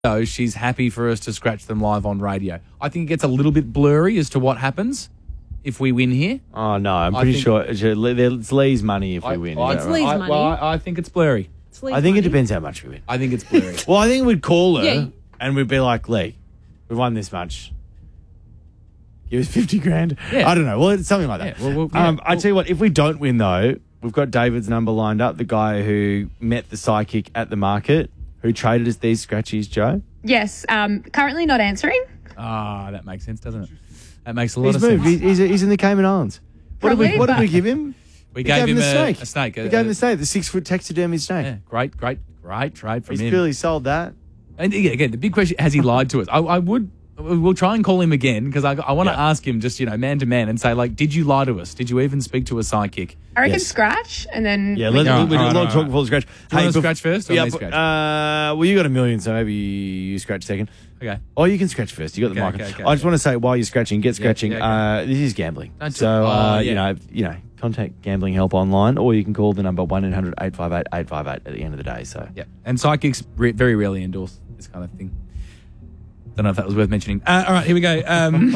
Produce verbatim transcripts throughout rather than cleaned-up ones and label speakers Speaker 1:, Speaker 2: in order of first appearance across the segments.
Speaker 1: So she's happy for us to scratch them live on radio. I think it gets a little bit blurry as to what happens if we win here.
Speaker 2: Oh, no, I'm
Speaker 1: I
Speaker 2: pretty
Speaker 1: think-
Speaker 2: sure it's, it's Lee's money if we
Speaker 1: I,
Speaker 2: win.
Speaker 1: I,
Speaker 2: Is
Speaker 3: It's
Speaker 2: that right?
Speaker 3: Lee's
Speaker 1: I,
Speaker 3: money.
Speaker 1: Well, I, I think it's blurry.
Speaker 3: It's Lee's
Speaker 2: I think it
Speaker 3: money.
Speaker 2: depends how much we win.
Speaker 1: I think it's blurry.
Speaker 2: Well, I think we'd call her
Speaker 3: Yeah.
Speaker 2: and we'd be like, Lee, we've won this much. Give us fifty grand.
Speaker 1: Yeah.
Speaker 2: I don't know. Well, it's something like that.
Speaker 1: Yeah, well, well, yeah.
Speaker 2: um, I tell you what, if we don't win, though, we've got David's number lined up, the guy who met the psychic at the market, who traded us these scratchies, Joe.
Speaker 4: Yes, um, currently not answering.
Speaker 1: Ah, that makes sense, doesn't it? That makes a lot
Speaker 2: He's
Speaker 1: of
Speaker 2: moved.
Speaker 1: sense.
Speaker 2: He's, he's, he's in the Cayman Islands. What did we,
Speaker 4: Probably,
Speaker 2: what did
Speaker 4: but-
Speaker 2: we give him?
Speaker 1: We gave, him,
Speaker 2: the
Speaker 1: a
Speaker 2: snake.
Speaker 1: a snake.
Speaker 2: We
Speaker 1: a-
Speaker 2: gave him
Speaker 1: a-
Speaker 2: the snake, the six-foot taxidermy snake.
Speaker 1: Yeah, great, great, great trade from
Speaker 2: He's
Speaker 1: him.
Speaker 2: clearly sold that.
Speaker 1: And yeah, again, the big question, has he lied to us? I, I would, we'll try and call him again because I, I want to
Speaker 2: Yeah.
Speaker 1: ask him just, you know, man to man and say, like, did you lie to us? Did you even speak to a psychic?
Speaker 4: I reckon
Speaker 2: Yes.
Speaker 4: scratch and then
Speaker 2: Yeah,
Speaker 4: we
Speaker 2: let's,
Speaker 1: All
Speaker 2: we
Speaker 1: right,
Speaker 2: do a
Speaker 1: all
Speaker 2: lot
Speaker 1: right,
Speaker 2: of talk
Speaker 1: all
Speaker 2: before the scratch.
Speaker 1: Do you want to
Speaker 2: bef-
Speaker 1: scratch first or
Speaker 2: yeah,
Speaker 1: me
Speaker 2: but,
Speaker 1: scratch?
Speaker 2: Uh, well, you got a million, so maybe you scratch second.
Speaker 1: Okay.
Speaker 2: Oh, you can scratch first. You got the
Speaker 1: Okay,
Speaker 2: mic.
Speaker 1: okay, okay,
Speaker 2: I just
Speaker 1: okay.
Speaker 2: want to say, while you're scratching, get scratching.
Speaker 1: yeah, okay.
Speaker 2: uh, this is gambling.
Speaker 1: Don't do-
Speaker 2: so,
Speaker 1: oh,
Speaker 2: uh,
Speaker 1: yeah.
Speaker 2: you know, you know, contact gambling help online, or you can call the number one eight hundred eight five eight eight five eight at the end of the day. So,
Speaker 1: Yeah. And psychics re- very rarely endorse this kind of thing. Don't know if that was worth mentioning. Uh, all right, here we go. Um,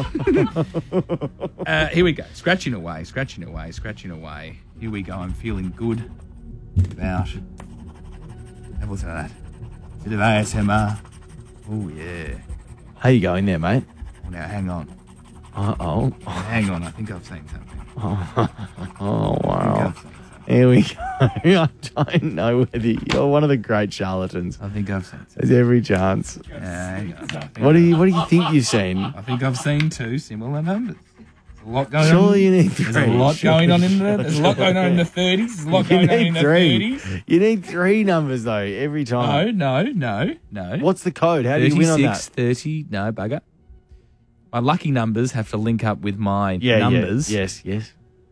Speaker 1: uh, here we go. Scratching away, scratching away, scratching away. Here we go. I'm feeling good about. Have a listen to that. Bit of A S M R. Oh, yeah.
Speaker 2: how you going there, mate?
Speaker 1: Oh, now, hang on.
Speaker 2: Uh oh.
Speaker 1: Hang on. I think I've seen something.
Speaker 2: Oh
Speaker 1: I think
Speaker 2: wow.
Speaker 1: I've seen something.
Speaker 2: Here we go. I don't know whether you're one of the great charlatans.
Speaker 1: I think I've seen something.
Speaker 2: There's every chance.
Speaker 1: Uh, hang on. I think-
Speaker 2: What do you What do you think you've seen?
Speaker 1: I think I've seen two similar numbers. There's a lot going on.
Speaker 2: Surely you need three.
Speaker 1: There's a lot going on in the. There's a lot going on in the thirties. There's a lot
Speaker 2: You
Speaker 1: going on in
Speaker 2: need
Speaker 1: the
Speaker 2: three.
Speaker 1: thirties.
Speaker 2: You need three numbers though every
Speaker 1: No,
Speaker 2: time.
Speaker 1: no, no, no.
Speaker 2: What's the code? How do you win on
Speaker 1: thirty-six,
Speaker 2: that?
Speaker 1: thirty, no, bugger. My lucky numbers have to link up with my
Speaker 2: Yeah,
Speaker 1: numbers.
Speaker 2: yeah, yes, yes.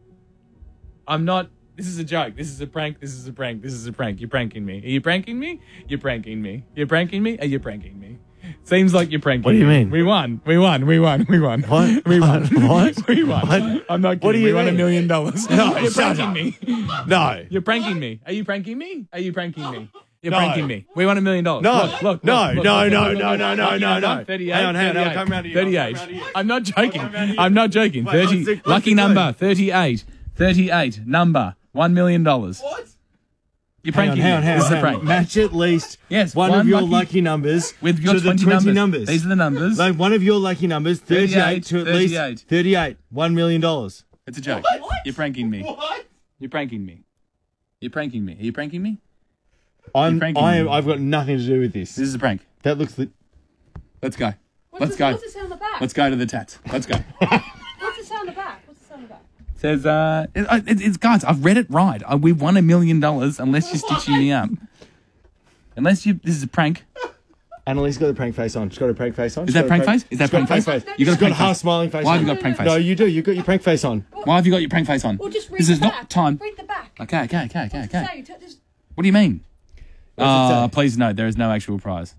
Speaker 1: I'm not. This is a joke. This is a prank. This is a prank. This is a prank. You're pranking me. Are you pranking me? You're pranking me. You're pranking me? Are you pranking me? Seems like you're pranking
Speaker 2: What do you
Speaker 1: me.
Speaker 2: mean?
Speaker 1: We won. We won. We won. We won.
Speaker 2: What?
Speaker 1: We won.
Speaker 2: What?
Speaker 1: We won.
Speaker 2: What?
Speaker 1: I'm not kidding.
Speaker 2: What do you
Speaker 1: we won a
Speaker 2: mean?
Speaker 1: million dollars.
Speaker 2: No,
Speaker 1: You're
Speaker 2: shut
Speaker 1: pranking
Speaker 2: up.
Speaker 1: me.
Speaker 2: No.
Speaker 1: You're pranking me. Are you pranking me? Are you pranking me? You're
Speaker 2: No.
Speaker 1: pranking me. We won a million dollars.
Speaker 2: No.
Speaker 1: Look, look,
Speaker 2: No,
Speaker 1: look, look,
Speaker 2: no,
Speaker 1: look,
Speaker 2: no,
Speaker 1: look,
Speaker 2: no,
Speaker 1: look,
Speaker 2: no,
Speaker 1: look,
Speaker 2: no,
Speaker 1: look,
Speaker 2: no,
Speaker 1: look,
Speaker 2: no.
Speaker 1: look, thirty-eight,
Speaker 2: Hang on, hang on, I'll
Speaker 1: thirty-eight,
Speaker 2: come round to you.
Speaker 1: thirty-eight.
Speaker 2: I'll come round to you.
Speaker 1: I'm not joking.
Speaker 2: come round to you.
Speaker 1: I'm not joking.
Speaker 2: Wait,
Speaker 1: thirty.
Speaker 2: what's the- what's
Speaker 1: Lucky
Speaker 2: the
Speaker 1: number.
Speaker 2: code?
Speaker 1: thirty-eight. thirty-eight. Number. One million dollars.
Speaker 2: What?
Speaker 1: You're
Speaker 2: Hang on,
Speaker 1: pranking
Speaker 2: hang on,
Speaker 1: me.
Speaker 2: hang on.
Speaker 1: This is a
Speaker 2: hang on.
Speaker 1: prank.
Speaker 2: Match at least
Speaker 1: Yes,
Speaker 2: one,
Speaker 1: one
Speaker 2: of your
Speaker 1: lucky-
Speaker 2: lucky, numbers
Speaker 1: With your
Speaker 2: to the
Speaker 1: twenty,
Speaker 2: twenty
Speaker 1: numbers.
Speaker 2: numbers.
Speaker 1: These are the numbers.
Speaker 2: Like one of your lucky numbers, thirty-eight,
Speaker 1: thirty-eight,
Speaker 2: to at
Speaker 1: thirty-eight.
Speaker 2: least thirty-eight. One million dollars.
Speaker 1: It's a joke. You're pranking me.
Speaker 2: What?
Speaker 1: You're pranking me. You're pranking me. Are you pranking me?
Speaker 2: I'm.
Speaker 1: pranking
Speaker 2: I
Speaker 1: me.
Speaker 2: am. I've got nothing to do with this.
Speaker 1: This is a prank.
Speaker 2: That looks. Li-
Speaker 1: Let's go.
Speaker 3: What's
Speaker 1: Let's
Speaker 3: this,
Speaker 1: go.
Speaker 3: What's it say on the back?
Speaker 1: Let's go to the tats. Let's go.
Speaker 3: What's it say on the back? What's it say on the back?
Speaker 1: Says, uh, it, it, it's guys, I've read it right. Uh, we won a million dollars unless you're stitching me up. Unless you, this is a prank.
Speaker 2: Annalise got a prank face on. She's got a prank face on.
Speaker 1: Is
Speaker 2: She's
Speaker 1: that
Speaker 2: got a
Speaker 1: prank face? Is that
Speaker 2: she's got
Speaker 1: prank
Speaker 2: a
Speaker 1: face?
Speaker 2: face.
Speaker 1: You got a
Speaker 2: She's got a
Speaker 1: prank
Speaker 2: half
Speaker 1: face.
Speaker 2: smiling face.
Speaker 1: Why
Speaker 2: on.
Speaker 1: have you got prank face?
Speaker 2: No, you do. You got your prank face on.
Speaker 1: Why have you got your prank face on?
Speaker 3: Well, just read
Speaker 1: This
Speaker 3: the
Speaker 1: is
Speaker 3: back.
Speaker 1: not time.
Speaker 3: Read the back.
Speaker 1: Okay, okay, okay, okay,
Speaker 3: What's it
Speaker 1: okay.
Speaker 3: say? T- just-
Speaker 1: What do you mean?
Speaker 2: What's it
Speaker 1: Uh,
Speaker 2: say?
Speaker 1: please note, there is no actual prize.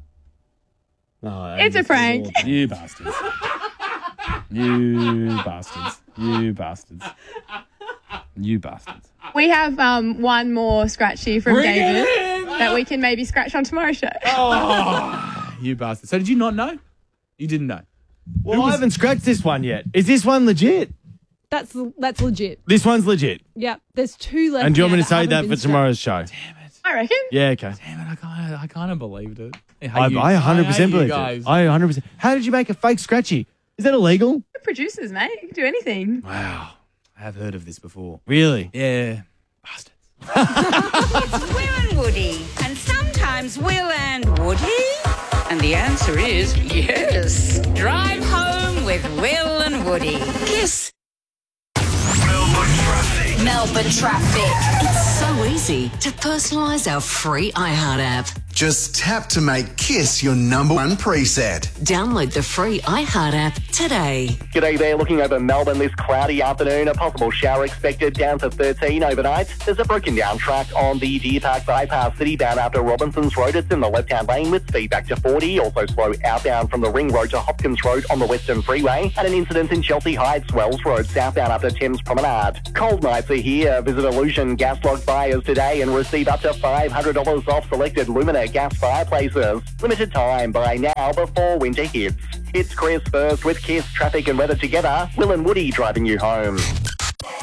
Speaker 2: No,
Speaker 4: It's a prank.
Speaker 1: You bastards. You bastards. You bastards. You bastards.
Speaker 4: We have um, one more scratchy from
Speaker 1: Bring it
Speaker 4: David
Speaker 1: in!
Speaker 4: that we can maybe scratch on tomorrow's show.
Speaker 1: Oh, you bastards. So did you not know? You didn't know.
Speaker 2: Well, I haven't scratched this one yet. Is this one legit?
Speaker 3: That's that's legit.
Speaker 2: This one's legit.
Speaker 3: Yep. There's two left.
Speaker 2: And do you want
Speaker 3: now
Speaker 2: me to say
Speaker 3: haven't
Speaker 2: that
Speaker 3: been
Speaker 2: for
Speaker 3: scratched.
Speaker 2: tomorrow's show?
Speaker 4: I reckon.
Speaker 2: Yeah, okay.
Speaker 1: Damn it, I kind of I kind of believed it. I, hate
Speaker 2: I,
Speaker 1: you.
Speaker 2: I one hundred percent
Speaker 1: hate you
Speaker 2: believe
Speaker 1: guys.
Speaker 2: it. I one hundred percent. How did you make a fake scratchy? Is that illegal?
Speaker 4: We're producers, mate. You can do anything.
Speaker 1: Wow. I have heard of this before.
Speaker 2: Really?
Speaker 1: Yeah. Bastards.
Speaker 5: It's Will and Woody. And sometimes Will and Woody? And the answer is yes. Drive home with Will and Woody. Kiss.
Speaker 6: Melbourne traffic.
Speaker 7: Melbourne traffic. It's so easy to personalise our free iHeart app.
Speaker 6: Just tap to make Kiss your number one preset.
Speaker 7: Download the free iHeart app today.
Speaker 8: G'day there, looking over Melbourne this cloudy afternoon. A possible shower expected down to thirteen overnight. There's a broken down track on the Deer Park bypass city bound after Robinson's Road. It's in the left-hand lane with speed back to forty. Also slow outbound from the Ring Road to Hopkins Road on the Western Freeway. And an incident in Chelsea Heights, Wells Road, southbound after Thames Promenade. Cold nights are here. Visit Illusion gas log buyers today and receive up to five hundred dollars off selected Luminex for gas fireplaces. Limited time by now before winter hits. It's Chris first with Kiss traffic and weather together. Will and Woody driving you home.